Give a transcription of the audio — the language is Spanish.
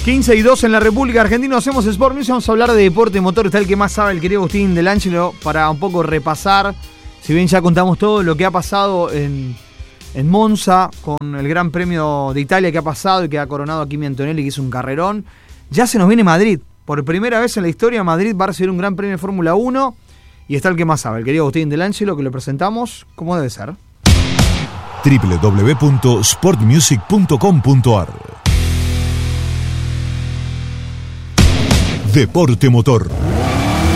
15:02 en la República Argentina. Hacemos Sport News. Vamos a hablar de deporte motor. Está el que más sabe, el querido Agustín Delangelo, para un poco repasar. Si bien ya contamos todo lo que ha pasado en Monza con el Gran Premio de Italia que ha pasado y que ha coronado a Kimi Antonelli, que hizo un carrerón. Ya se nos viene Madrid. Por primera vez en la historia, Madrid va a recibir un Gran Premio de Fórmula 1. Y está el que más sabe, el querido Agustín Delangelo, que lo presentamos como debe ser. www.sportmusic.com.ar Deporte motor.